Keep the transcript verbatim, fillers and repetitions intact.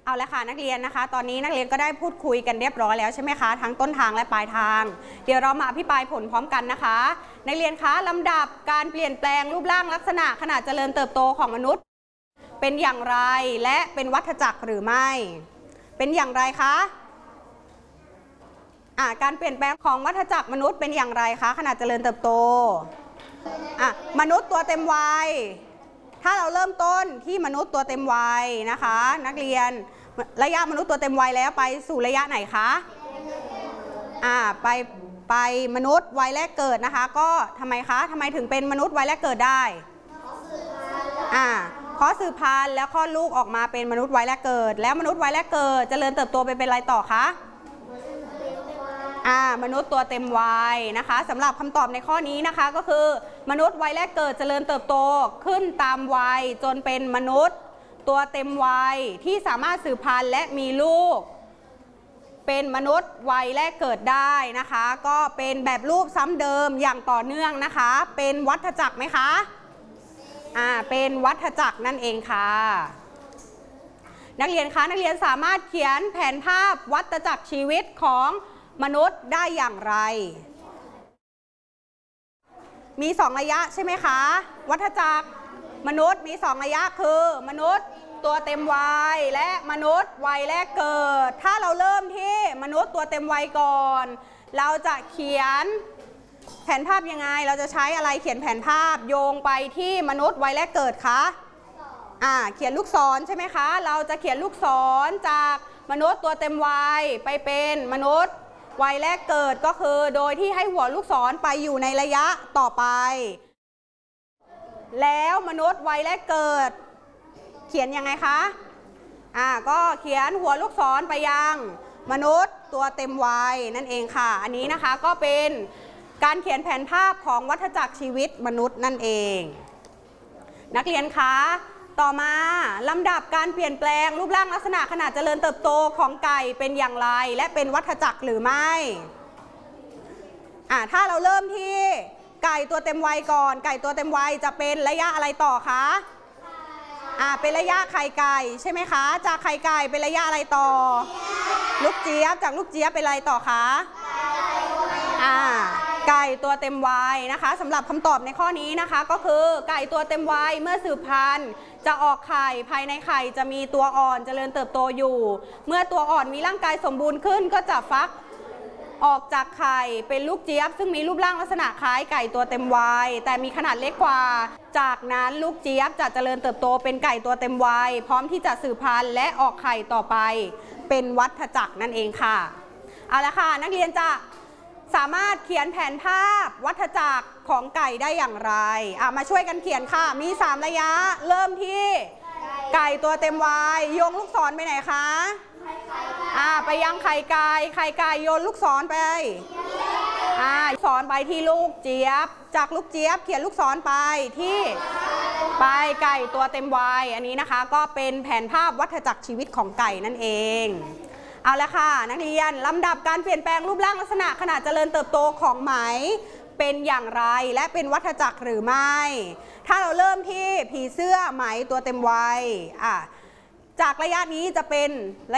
เอาละค่ะนักเรียนนะคะตอนนี้นักเรียนก็ได้พูดคุยกันเรียบร้อยแล้วใช่ไหมคะทั้งต้นทางและปลายทางเดี๋ยวเรามาอภิปรายผลพร้อมกันนะคะนักเรียนคะลำดับการเปลี่ยนแปลงรูปร่างลักษณะขณะเจริญเติบโตของมนุษย์เป็นอย่างไรและเป็นวัฏจักรหรือไม่เป็นอย่างไรคะอ่าการเปลี่ยนแปลงของวัฏจักรมนุษย์เป็นอย่างไรคะขณะเจริญเติบโตอ่ะมนุษย์ตัวเต็มวัยถ้าเราเริ่มต้นที่มนุษย์ตัวเต็มวัยนะคะนักเรียนระยะมนุษย์ตัวเต็มวัยแล้วไปสู่ระยะไหนคะอ่าไปไปมนุษย์วัยแรกเกิดนะคะก็ทำไมคะทำไมถึงเป็นมนุษย์วัยแรกเกิดได้อ่าเพราะสืบพันธุ์แล้วคลอดลูกออกมาเป็นมนุษย์วัยแรกเกิดแล้วมนุษย์วัยแรกเกิดเจริญเติบโตไปเป็นอะไรต่อคะอ่ามนุษย์ตัวเต็มวัยนะคะสำหรับคำตอบในข้อนี้นะคะก็คือมนุษย์วัยแรกเกิดเจริญเติบโตขึ้นตามวัยจนเป็นมนุษย์ตัวเต็มวัยที่สามารถสืบพันธุ์และมีลูกเป็นมนุษย์วัยแรกเกิดได้นะคะก็เป็นแบบรูปซ้ำเดิมอย่างต่อเนื่องนะคะเป็นวัฏจักรไหมคะอ่าเป็นวัฏจักรนั่นเองค่ะนักเรียนคะนักเรียนสามารถเขียนแผนภาพวัฏจักรชีวิตของมนุษย์ได้อย่างไรมีสองระยะใช่ไหมคะวัฏจักรมนุษย์มีสองระยะคือมนุษย์ตัวเต็มวัยและมนุษย์วัยแรกเกิดถ้าเราเริ่มที่มนุษย์ตัวเต็มวัยก่อนเราจะเขียนแผนภาพยังไงเราจะใช้อะไรเขียนแผนภาพโยงไปที่มนุษย์วัยแรกเกิดคะอ่าเขียนลูกศรใช่ไหมคะเราจะเขียนลูกศรจากมนุษย์ตัวเต็มวัยไปเป็นมนุษย์วัยแรกเกิดก็คือโดยที่ให้หัวลูกศรไปอยู่ในระยะต่อไปแล้วมนุษย์วัยแรกเกิดเขียนยังไงคะอ่าก็เขียนหัวลูกศรไปยังมนุษย์ตัวเต็มวัยนั่นเองค่ะอันนี้นะคะก็เป็นการเขียนแผนภาพของวัฏจักรชีวิตมนุษย์นั่นเองนักเรียนคะต่อมาลำดับการเปลี่ยนแปลงรูปร่างลักษณะขณะเจริญเติบโตของไก่เป็นอย่างไรและเป็นวัฏจักรหรือไม่อ่าถ้าเราเริ่มที่ไก่ตัวเต็มวัยก่อนไก่ตัวเต็มวัยจะเป็นระยะอะไรต่อคะอ่าเป็นระยะไข่ไก่ใช่ไหมคะจากไข่ไก่เป็นระยะอะไรต่อลูกเจี๊ยบจากลูกเจี๊ยบเป็นอะไรต่อคะอ่าไก่ตัวเต็มวัยนะคะสำหรับคำตอบในข้อนี้นะคะก็คือไก่ตัวเต็มวัยเมื่อสืบพันธุ์จะออกไข่ภายในไข่จะมีตัวอ่อนเจริญเติบโตอยู่เมื่อตัวอ่อนมีร่างกายสมบูรณ์ขึ้นก็จะฟักออกจากไข่เป็นลูกเจี๊ยบซึ่งมีรูปร่างลักษณะคล้ายไก่ตัวเต็มวัยแต่มีขนาดเล็กกว่าจากนั้นลูกเจี๊ยบจะเจริญเติบโตเป็นไก่ตัวเต็มวัยพร้อมที่จะสืบพันธุ์และออกไข่ต่อไปเป็นวัฏจักรนั่นเองค่ะเอาละค่ะนักเรียนจะสามารถเขียนแผนภาพวัฏจักรของไก่ได้อย่างไรอ่ะมาช่วยกันเขียนค่ะมีสามระยะเริ่มที่ไก่ตัวเต็มวัยโยงลูกศรไปไหนคะอ่าไปยังไข่ไก่ไข่ไก่โยนลูกศรไปอ่าศรไปที่ลูกเจี๊ยบจากลูกเจี๊ยบเขียนลูกศรไปที่ไปไก่ตัวเต็มวัยอันนี้นะคะก็เป็นแผนภาพวัฏจักรชีวิตของไก่นั่นเองเอาละค่ะนักเรียนลำดับการเปลี่ยนแปลงรูปร่างลักษณะขณะเจริญเติบโตของไหมเป็นอย่างไรและเป็นวัฏจักรหรือไม่ถ้าเราเริ่มที่ผีเสื้อไหมตัวเต็มวัยอ่ะจากระยะนี้จะเป็น